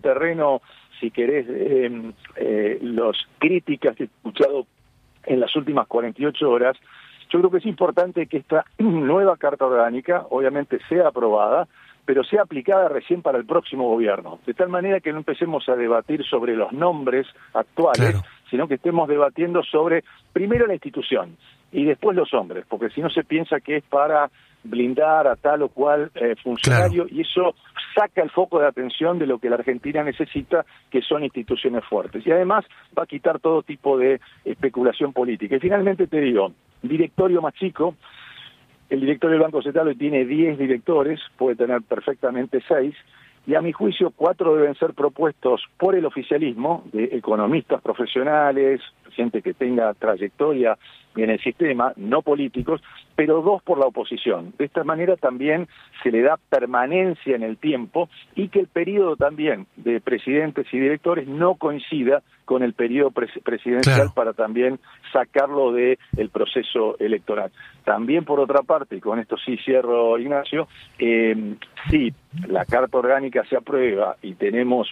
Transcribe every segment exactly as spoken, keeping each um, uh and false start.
terreno, si querés, eh, eh, las críticas que he escuchado en las últimas cuarenta y ocho horas, yo creo que es importante que esta nueva Carta Orgánica, obviamente, sea aprobada, pero sea aplicada recién para el próximo gobierno, de tal manera que no empecemos a debatir sobre los nombres actuales, claro, sino que estemos debatiendo sobre, primero, la institución, y después los hombres, porque si no se piensa que es para blindar a tal o cual eh, funcionario, claro, y eso saca el foco de atención de lo que la Argentina necesita, que son instituciones fuertes. Y además va a quitar todo tipo de especulación política. Y finalmente te digo, directorio más chico, el directorio del Banco Central hoy tiene diez directores, puede tener perfectamente seis, y a mi juicio cuatro deben ser propuestos por el oficialismo, de economistas profesionales, gente que tenga trayectoria en el sistema, no políticos, pero dos por la oposición. De esta manera también se le da permanencia en el tiempo y que el periodo también de presidentes y directores no coincida con el periodo pres- presidencial, claro, para también sacarlo del proceso electoral. También, por otra parte, y con esto sí cierro, Ignacio, eh, si la Carta Orgánica se aprueba y tenemos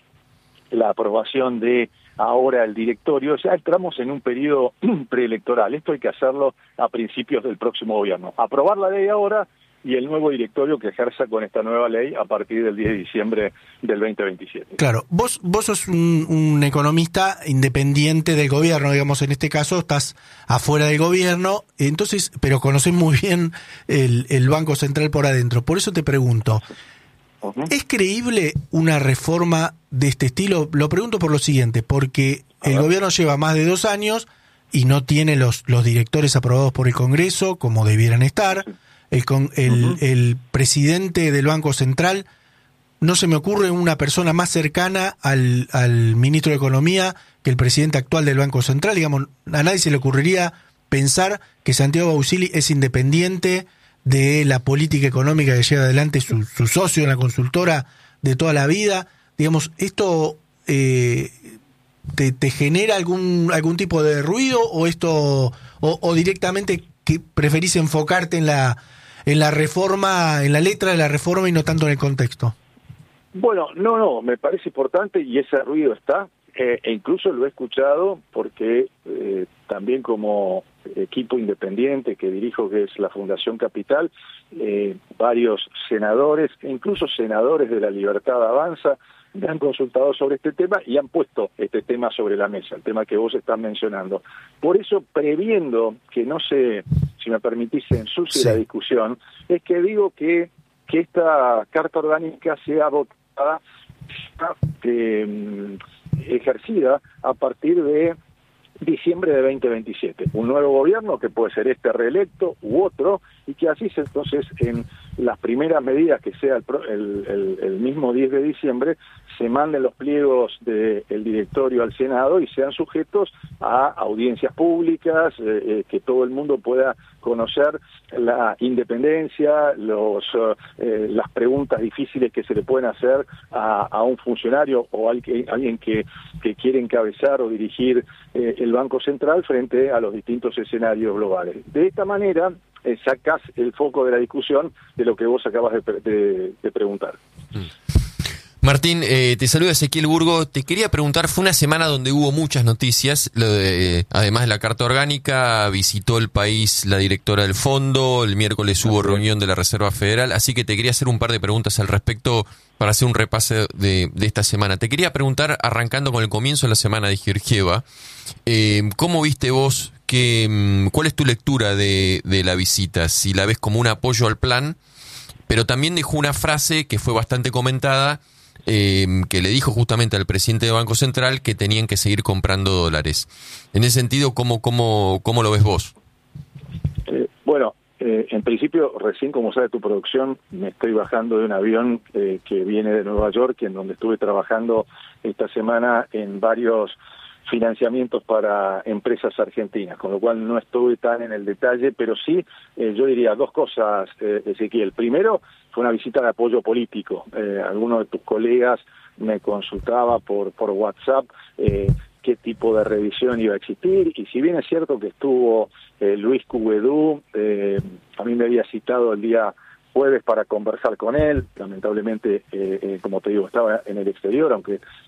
la aprobación de ahora el directorio, ya entramos en un periodo preelectoral. Esto hay que hacerlo a principios del próximo gobierno. Aprobar la ley ahora y el nuevo directorio que ejerza con esta nueva ley a partir del diez de diciembre del veinte veintisiete. Claro, vos vos sos un, un economista independiente del gobierno, digamos, en este caso estás afuera del gobierno, entonces, pero conocés muy bien el, el Banco Central por adentro. Por eso te pregunto, Uh-huh. ¿es creíble una reforma de este estilo? Lo pregunto por lo siguiente, porque el gobierno lleva más de dos años y no tiene los, los directores aprobados por el Congreso como debieran estar. El, con, el, uh-huh. el presidente del Banco Central, no se me ocurre una persona más cercana al, al ministro de Economía que el presidente actual del Banco Central. Digamos, a nadie se le ocurriría pensar que Santiago Bausili es independiente de la política económica que lleva adelante su, su socio en la consultora de toda la vida. Digamos, ¿esto eh, te, te genera algún algún tipo de ruido o esto o, o directamente que preferís enfocarte en la en la reforma, en la letra de la reforma y no tanto en el contexto? Bueno, no, no, me parece importante y ese ruido está, eh, e incluso lo he escuchado porque eh, también como equipo independiente que dirijo, que es la Fundación Capital, eh, varios senadores, incluso senadores de La Libertad Avanza, me han consultado sobre este tema y han puesto este tema sobre la mesa, el tema que vos estás mencionando. Por eso, previendo que no se, si me permitís, se ensucie sí. la discusión, es que digo que, que esta Carta Orgánica sea votada, eh, ejercida a partir de diciembre de veinte veintisiete, un nuevo gobierno que puede ser este reelecto u otro, y que así se, entonces en las primeras medidas que sea el, el, el, el mismo diez de diciembre se manden los pliegos del directorio al Senado y sean sujetos a audiencias públicas, eh, eh, que todo el mundo pueda conocer la independencia, los eh, las preguntas difíciles que se le pueden hacer a, a un funcionario o a alguien, alguien que, que quiere encabezar o dirigir eh, el Banco Central frente a los distintos escenarios globales. De esta manera eh, sacás el foco de la discusión de lo que vos acabas de, de, de preguntar. Mm. Martín, eh, te saluda Ezequiel Burgo. Te quería preguntar, fue una semana donde hubo muchas noticias, lo de, eh, además de la Carta Orgánica, visitó el país la directora del fondo, el miércoles hubo reunión de la Reserva Federal, así que te quería hacer un par de preguntas al respecto para hacer un repaso de, de esta semana. Te quería preguntar, arrancando con el comienzo de la semana de Georgieva, eh, ¿cómo viste vos, que, cuál es tu lectura de, de la visita? Si la ves como un apoyo al plan, pero también dejó una frase que fue bastante comentada, Eh, que le dijo justamente al presidente del Banco Central que tenían que seguir comprando dólares. En ese sentido, ¿cómo, cómo, cómo lo ves vos? Eh, bueno, eh, en principio, recién, como sabe tu producción, me estoy bajando de un avión eh, que viene de Nueva York, en donde estuve trabajando esta semana en varios financiamientos para empresas argentinas, con lo cual no estuve tan en el detalle, pero sí, eh, yo diría dos cosas, eh, Ezequiel. Primero, fue una visita de apoyo político. Eh, alguno de tus colegas me consultaba por, por WhatsApp eh, qué tipo de revisión iba a existir, y si bien es cierto que estuvo eh, Luis Cuguedú, eh, a mí me había citado el día jueves para conversar con él. Lamentablemente, eh, eh, como te digo, estaba en el exterior, aunque